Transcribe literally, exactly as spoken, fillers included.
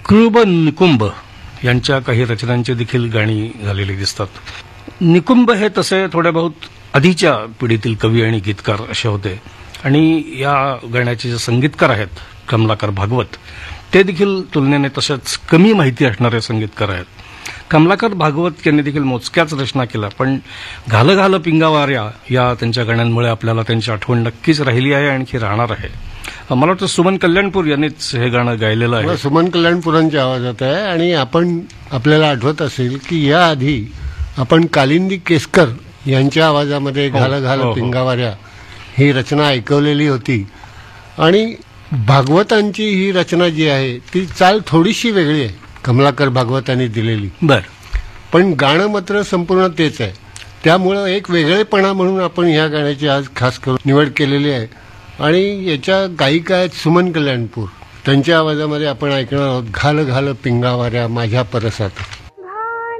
कृब निकुंभ यांच्या काही रचनांची देखील गाणी झालेली दिसतात. निकुंभ हे तसे थोड्या बहुत आधीच्या पिढीतील कवी आणि गीतकार असे होते आणि या गाण्याचे जे संगीतकार आहेत कमलाकर भागवत ते देखील तुलनेने तसेच कमी माहिती असणारे संगीतकार आहेत. कमलाकर भागवत यांनी देखील मोजक्याच रचना केल्या, पण घाल घाल पिंगावाऱ्या या त्यांच्या गाण्यांमुळे आपल्याला त्यांची आठवण नक्कीच राहिली आहे, आणखी राहणार आहे. मला वाटतं सुमन कल्याणपूर यांनीच हे गाणं गायलेलं आहे. सुमन कल्याणपुरांच्या आवाजात आहे आणि आपण आपल्याला आठवत असेल की याआधी आपण कालिंदी केसकर यांच्या आवाजामध्ये घाल घाल पिंगावाऱ्या ही रचना ऐकवलेली होती आणि भागवतांची ही रचना जी आहे ती चाल थोडीशी वेगळी आहे कमलाकर भागवतांनी दिलेली. बर पण गाणं मात्र संपूर्ण तेच आहे. त्यामुळं एक वेगळेपणा म्हणून आपण ह्या गाण्याची आज खास करून निवड केलेली आहे आणि याच्या गायिका आहेत सुमन कल्याणपूर. त्यांच्या आवाजामध्ये आपण ऐकणार आहोत घाल घाल पिंगावाऱ्या माझ्या परसात.